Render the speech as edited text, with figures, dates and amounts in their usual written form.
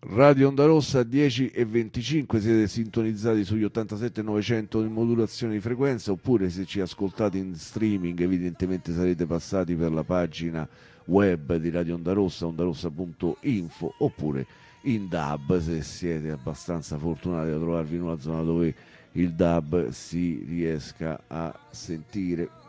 Radio Onda Rossa 10:25, siete sintonizzati sugli 87.900 in modulazione di frequenza, oppure se ci ascoltate in streaming evidentemente sarete passati per la pagina web di Radio Onda Rossa, ondarossa.info, oppure in DAB se siete abbastanza fortunati a trovarvi in una zona dove il DAB si riesca a sentire.